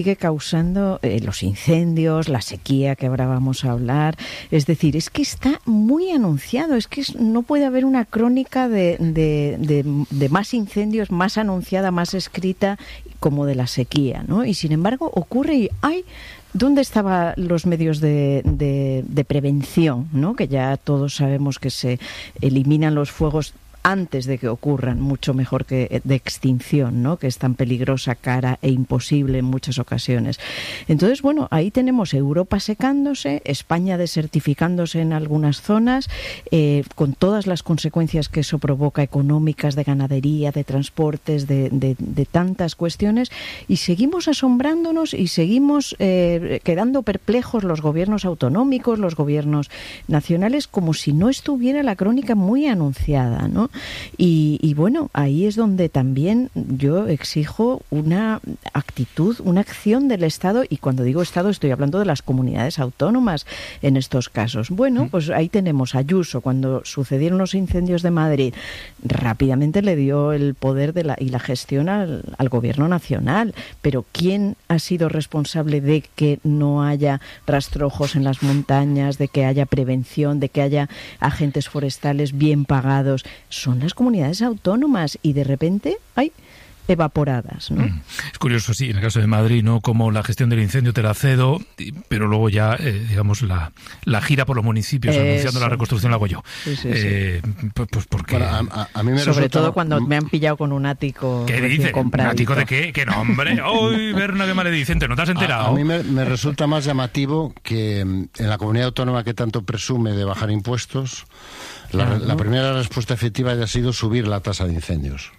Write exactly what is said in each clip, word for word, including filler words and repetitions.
sigue causando eh, los incendios, la sequía que ahora vamos a hablar. Es decir, es que está muy anunciado, es que es, no puede haber una crónica de, de, de, de más incendios, más anunciada, más escrita, como de la sequía, ¿no? Y sin embargo ocurre y ¡ay! ¿Dónde estaban los medios de, de, de prevención, ¿no? Que ya todos sabemos que se eliminan los fuegos antes de que ocurran, mucho mejor que de extinción, ¿no? Que es tan peligrosa, cara e imposible en muchas ocasiones. Entonces, bueno, ahí tenemos Europa secándose, España desertificándose en algunas zonas, eh, con todas las consecuencias que eso provoca, económicas, de ganadería, de transportes, de, de, de tantas cuestiones, y seguimos asombrándonos y seguimos eh, quedando perplejos los gobiernos autonómicos, los gobiernos nacionales, como si no estuviera la crónica muy anunciada, ¿no? Y, y bueno, ahí es donde también yo exijo una actitud, una acción del Estado, y cuando digo Estado estoy hablando de las comunidades autónomas en estos casos. Bueno, pues ahí tenemos a Ayuso, cuando sucedieron los incendios de Madrid, rápidamente le dio el poder de la, y la gestión al, al Gobierno nacional, pero ¿quién ha sido responsable de que no haya rastrojos en las montañas, de que haya prevención, de que haya agentes forestales bien pagados? Son las comunidades autónomas y de repente hay evaporadas, ¿no? Mm. Es curioso, sí, en el caso de Madrid, ¿no? Como la gestión del incendio te la cedo, pero luego ya, eh, digamos, la, la gira por los municipios Eso. anunciando la reconstrucción la hago yo. Sí, sí, eh, sí. Pues, pues porque... Bueno, a, a mí me Sobre resulta... todo cuando me han pillado con un ático. ¿Qué dice? ¿Un ático de qué? ¿Qué nombre? ¡Uy, Berna, qué maledicente! ¿No te has enterado? A, a mí me, me resulta más llamativo que en la comunidad autónoma que tanto presume de bajar impuestos, la, claro. la primera respuesta efectiva haya sido subir la tasa de incendios.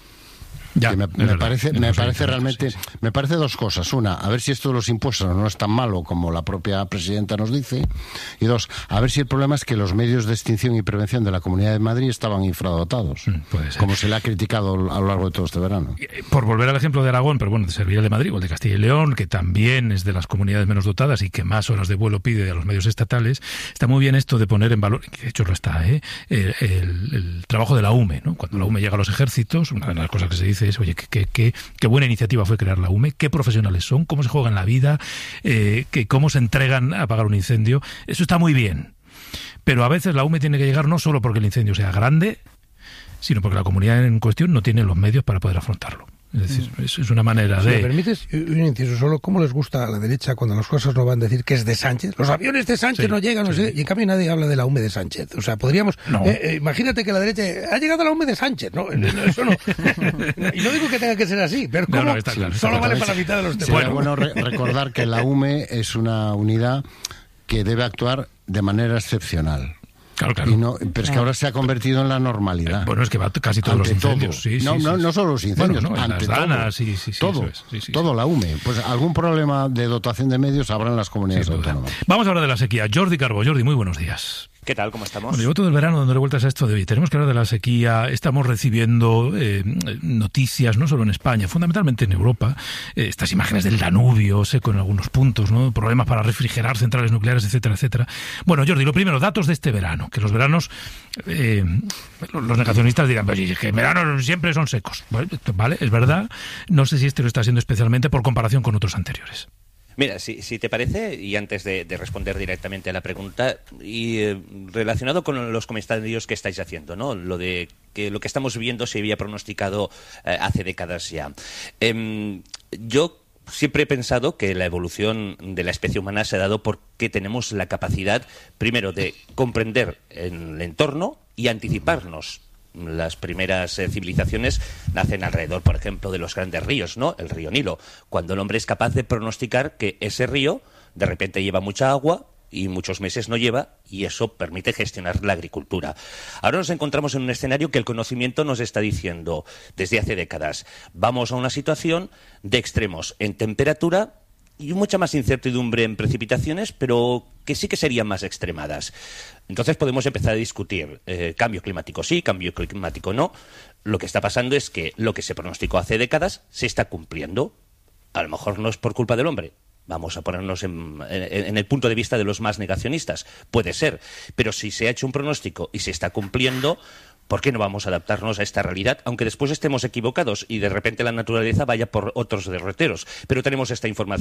Ya, me, me parece, me parece realmente, sí, sí. me parece dos cosas. Una, a ver si esto de los impuestos no es tan malo como la propia presidenta nos dice. Y dos, a ver si el problema es que los medios de extinción y prevención de la Comunidad de Madrid estaban infradotados, mm, puede ser. Como se le ha criticado a lo largo de todo este verano. Por volver al ejemplo de Aragón, pero bueno, serviría el de Madrid o el de Castilla y León, que también es de las comunidades menos dotadas y que más horas de vuelo pide a los medios estatales. Está muy bien esto de poner en valor, que de hecho lo está, ¿eh? el, el, el trabajo de la U M E, ¿no? Cuando la U M E llega a los ejércitos, una de las cosas que se dice es, oye, qué, qué, qué buena iniciativa fue crear la U M E, qué profesionales son, cómo se juegan la vida, eh, que cómo se entregan a apagar un incendio. Eso está muy bien. Pero a veces la U M E tiene que llegar no solo porque el incendio sea grande, sino porque la comunidad en cuestión no tiene los medios para poder afrontarlo. Es decir, mm. es una manera si de... me permites un inciso solo, ¿cómo les gusta a la derecha cuando las cosas no van a decir que es de Sánchez? Los aviones de Sánchez sí, no llegan, no sí. sé, y en cambio nadie habla de la U M E de Sánchez. O sea, podríamos... No. Eh, eh, imagínate que la derecha... Ha llegado la U M E de Sánchez, ¿no? Eso no. Y no digo que tenga que ser así, pero ¿cómo? No, no, está claro, solo está vale claro. para la mitad de los temas. Sí, bueno, bueno re- recordar que la U M E es una unidad que debe actuar de manera excepcional. Claro, claro. Y no, pero es que ahora se ha convertido en la normalidad. Eh, bueno, es que va casi todos ante los incendios. Todo. Sí, sí, no, sí, no, sí. no solo los incendios, bueno, no, ante las danas, todo. Sí, sí, sí, todo, eso es. sí, sí, todo sí. la U M E. Pues algún problema de dotación de medios habrá en las comunidades sí, autónomas. Vamos a hablar de la sequía. Jordi Carbo. Jordi, muy buenos días. ¿Qué tal? ¿Cómo estamos? Bueno, llevo todo el verano dándole vueltas a esto de hoy. Tenemos que hablar de la sequía. Estamos recibiendo eh, noticias, no solo en España, fundamentalmente en Europa. Eh, estas imágenes del Danubio seco en algunos puntos, ¿no? Problemas para refrigerar centrales nucleares, etcétera, etcétera. Bueno, Jordi, lo primero, datos de este verano. Que los veranos, eh, los negacionistas dirán, pero es que en verano siempre son secos. Vale, es verdad. No sé si este lo está siendo especialmente por comparación con otros anteriores. Mira, si, si te parece, y antes de, de responder directamente a la pregunta, y eh, relacionado con los comentarios que estáis haciendo, ¿no? Lo de que lo que estamos viendo se había pronosticado eh, hace décadas ya. Eh, yo siempre he pensado que la evolución de la especie humana se ha dado porque tenemos la capacidad, primero, de comprender el entorno y anticiparnos. Las primeras eh, civilizaciones nacen alrededor, por ejemplo, de los grandes ríos, ¿no? El río Nilo. Cuando el hombre es capaz de pronosticar que ese río de repente lleva mucha agua y muchos meses no lleva, y eso permite gestionar la agricultura. Ahora nos encontramos en un escenario que el conocimiento nos está diciendo desde hace décadas. Vamos a una situación de extremos en temperatura y mucha más incertidumbre en precipitaciones, pero que sí que serían más extremadas. Entonces podemos empezar a discutir eh, cambio climático sí, cambio climático no. Lo que está pasando es que lo que se pronosticó hace décadas se está cumpliendo. A lo mejor no es por culpa del hombre. Vamos a ponernos en, en, en el punto de vista de los más negacionistas. Puede ser. Pero si se ha hecho un pronóstico y se está cumpliendo, ¿Por qué no vamos a adaptarnos a esta realidad, aunque después estemos equivocados y de repente la naturaleza vaya por otros derroteros? Pero tenemos esta información.